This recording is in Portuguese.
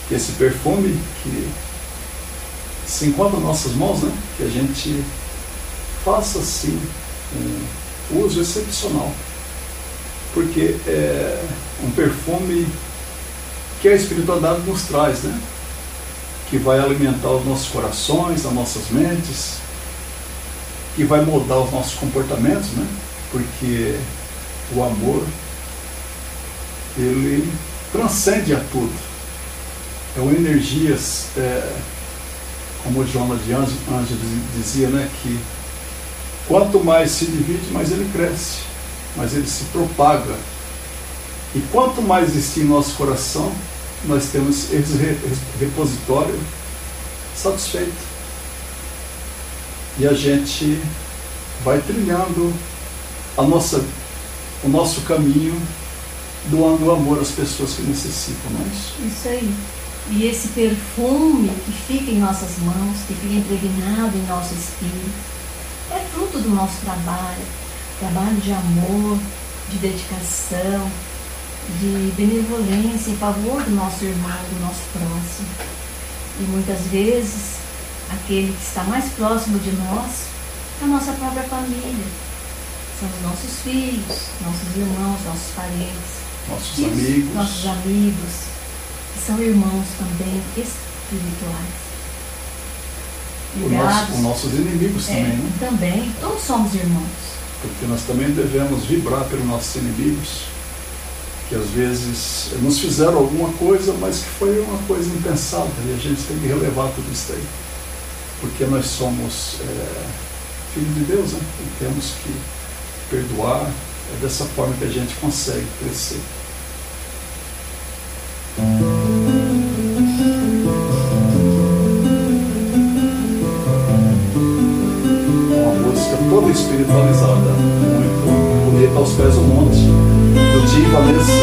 que esse perfume que se encontra nas nossas mãos, né, que a gente faça assim um uso excepcional, porque é um perfume que a espiritualidade nos traz, né, que vai alimentar os nossos corações, as nossas mentes, que vai moldar os nossos comportamentos, né, porque o amor, ele transcende a tudo. É uma energia, como o Joana de Ângeles dizia, né, que quanto mais se divide, mais ele cresce, mais ele se propaga. E quanto mais existir em nosso coração, nós temos esse repositório satisfeito. E a gente vai trilhando o nosso caminho, doando amor às pessoas que necessitam, não é isso? Isso aí. E esse perfume que fica em nossas mãos, que fica impregnado em nosso espírito, é fruto do nosso trabalho de amor, de dedicação, de benevolência em favor do nosso irmão, do nosso próximo. E muitas vezes, aquele que está mais próximo de nós é a nossa própria família. São os nossos filhos, nossos irmãos, nossos parentes, nossos amigos, que são irmãos também espirituais. Os nossos inimigos também, né? Também, todos somos irmãos. Porque nós também devemos vibrar pelos nossos inimigos, que às vezes nos fizeram alguma coisa, mas que foi uma coisa impensada, e a gente tem que relevar tudo isso aí. Porque nós somos filhos de Deus, né? E temos que perdoar. É dessa forma que a gente consegue crescer. Uma música toda espiritualizada, muito bonita, aos pés do monte, do Tim Vanessa.